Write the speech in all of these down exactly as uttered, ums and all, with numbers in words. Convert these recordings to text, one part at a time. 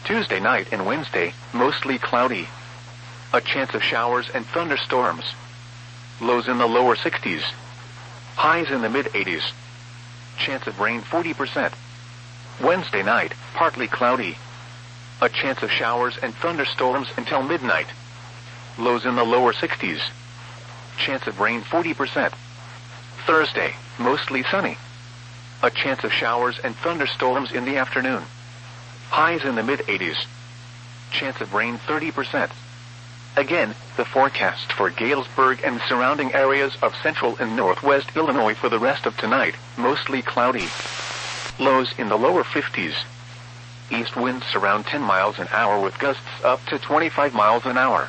Tuesday night and Wednesday, mostly cloudy. A chance of showers and thunderstorms. Lows in the lower sixties. Highs in the mid-eighties. Chance of rain forty percent. Wednesday night, partly cloudy. A chance of showers and thunderstorms until midnight. Lows in the lower sixties. Chance of rain forty percent. Thursday, mostly sunny. A chance of showers and thunderstorms in the afternoon. Highs in the mid-eighties. Chance of rain thirty percent. Again, the forecast for Galesburg and surrounding areas of central and northwest Illinois for the rest of tonight, mostly cloudy. Lows in the lower fifties. East winds around ten miles an hour with gusts up to twenty-five miles an hour.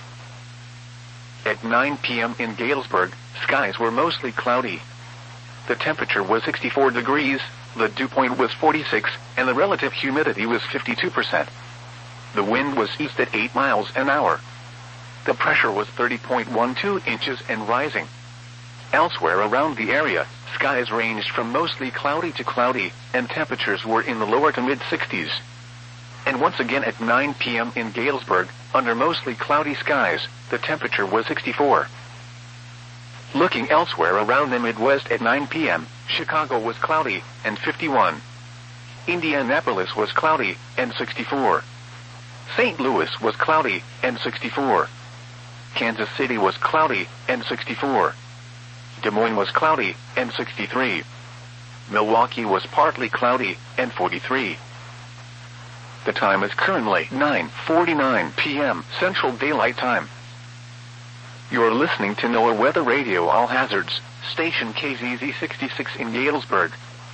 At nine p.m. in Galesburg, skies were mostly cloudy. The temperature was sixty-four degrees, the dew point was forty-six, and the relative humidity was fifty-two percent. The wind was east at eight miles an hour. The pressure was thirty point one two inches and rising. Elsewhere around the area, skies ranged from mostly cloudy to cloudy, and temperatures were in the lower to mid-sixties. And once again at nine p.m. in Galesburg, under mostly cloudy skies, the temperature was sixty-four. Looking elsewhere around the Midwest at nine p.m., Chicago was cloudy, and fifty-one. Indianapolis was cloudy, and sixty-four. Saint Louis was cloudy, and sixty-four. Kansas City was cloudy, and sixty-four. Des Moines was cloudy, and sixty-three. Milwaukee was partly cloudy, and forty-three. The time is currently nine forty-nine p.m. Central Daylight Time. You're listening to NOAA Weather Radio All Hazards, station K Z Z sixty-six in Galesburg.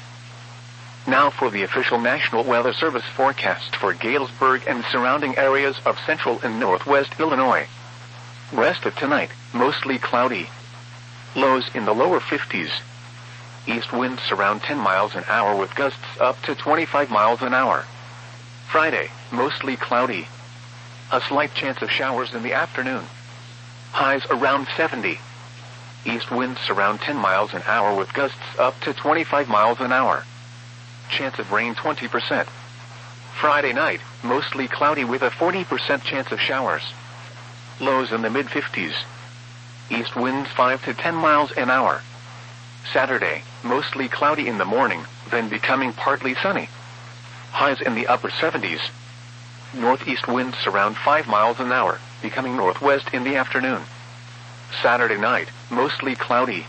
Now for the official National Weather Service forecast for Galesburg and surrounding areas of central and northwest Illinois. Rest of tonight, mostly cloudy. Lows in the lower fifties. East winds around ten miles an hour with gusts up to twenty-five miles an hour. Friday, mostly cloudy. A slight chance of showers in the afternoon. Highs around seventy. East winds around ten miles an hour with gusts up to twenty-five miles an hour. Chance of rain twenty percent. Friday night, mostly cloudy with a forty percent chance of showers. Lows in the mid-fifties. East winds five to ten miles an hour. Saturday, mostly cloudy in the morning, then becoming partly sunny. Highs in the upper seventies. Northeast winds around five miles an hour, becoming northwest in the afternoon. Saturday night, mostly cloudy.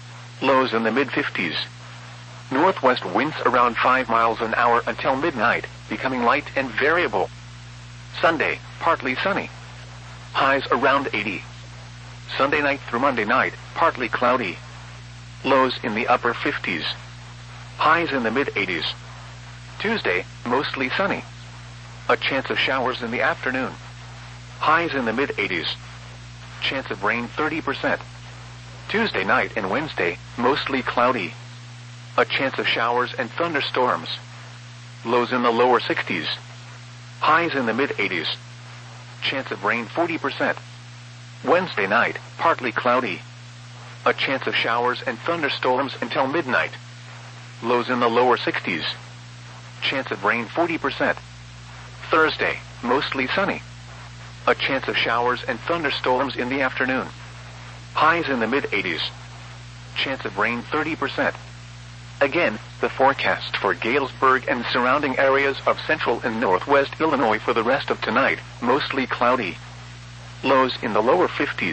Lows in the mid-fifties. Northwest winds around five miles an hour until midnight, becoming light and variable. Sunday, partly sunny. Highs around eighty. Sunday night through Monday night, partly cloudy. Lows in the upper fifties. Highs in the mid-eighties. Tuesday, mostly sunny. A chance of showers in the afternoon. Highs in the mid-eighties. Chance of rain thirty percent. Tuesday night and Wednesday, mostly cloudy. A chance of showers and thunderstorms. Lows in the lower sixties. Highs in the mid-eighties. Chance of rain forty percent. Wednesday night, partly cloudy. A chance of showers and thunderstorms until midnight. Lows in the lower sixties. Chance of rain forty percent. Thursday, mostly sunny. A chance of showers and thunderstorms in the afternoon. Highs in the mid-eighties. Chance of rain thirty percent. Again, the forecast for Galesburg and surrounding areas of central and northwest Illinois for the rest of tonight, mostly cloudy. Lows in the lower fifties.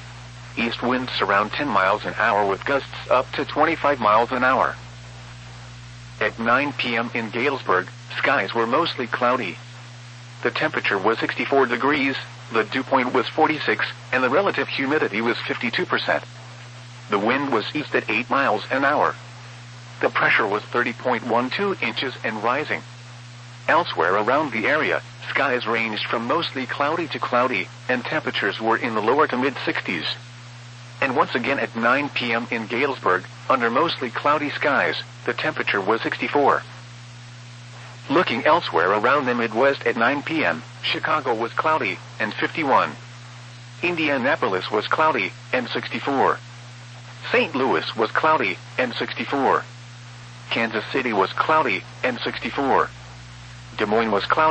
East winds around ten miles an hour with gusts up to twenty-five miles an hour. At nine p.m. in Galesburg, skies were mostly cloudy. The temperature was sixty-four degrees, the dew point was forty-six, and the relative humidity was fifty-two percent. The wind was east at eight miles an hour. The pressure was thirty point one two inches and rising. Elsewhere around the area, skies ranged from mostly cloudy to cloudy, and temperatures were in the lower to mid-sixties. And once again at nine p.m. in Galesburg, under mostly cloudy skies, the temperature was sixty-four. Looking elsewhere around the Midwest at nine p.m., Chicago was cloudy, and fifty-one. Indianapolis was cloudy, and sixty-four. Saint Louis was cloudy, and sixty-four. Kansas City was cloudy, and sixty-four. Des Moines was cloudy,